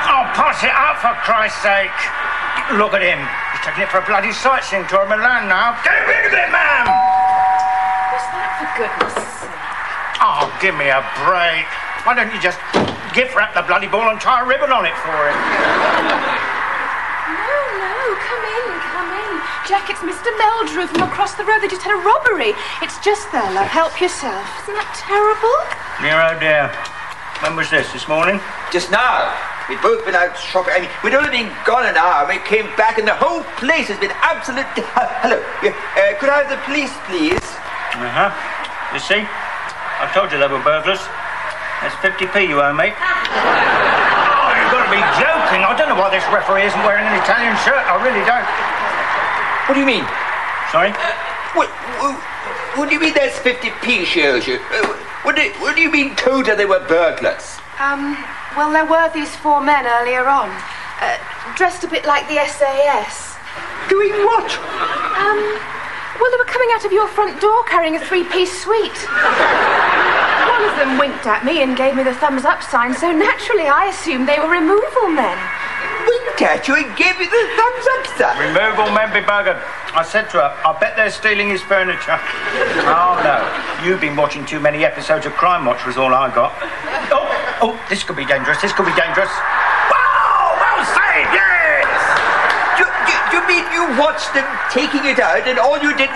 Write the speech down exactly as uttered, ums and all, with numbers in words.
Oh, pass it out, for Christ's sake. Look at him. He's taking it for a bloody sightseeing tour of Milan now. Get rid of it, ma'am! What's that, for goodness sake? Oh, give me a break. Why don't you just gift wrap the bloody ball and tie a ribbon on it for him? No, no, come in, come in. Jack, it's Mister Meldrew from across the road. They just had a robbery. It's just there, love. Help yourself. Isn't that terrible? Dear, oh dear. When was this, this morning? Just now. We've both been out shopping. I mean, we'd only been gone an hour. We came back and the whole place has been absolute... Uh, hello. Uh, could I have the police, please? Uh-huh. You see? I told you they were burglars. That's fifty p you owe, mate. Oh, you've got to be joking. I don't know why this referee isn't wearing an Italian shirt. I really don't. What do you mean? Sorry? What, what, what do you mean there's fifty p she owes you? Uh, what, do, what do you mean told her they were burglars? Um, well, there were these four men earlier on, uh, dressed a bit like the S A S. Doing what? Um, well, they were coming out of your front door carrying a three-piece suite. One of them winked at me and gave me the thumbs-up sign, so naturally I assumed they were removal men. Winked at you and gave you the thumbs-up sign? Removal men be buggered. I said to her, I bet they're stealing his furniture. Oh, no. You've been watching too many episodes of Crime Watch was all I got. Oh, oh, this could be dangerous. This could be dangerous. Wow! Well saved, yes! Do, do, do you mean you watched them taking it out and all you did was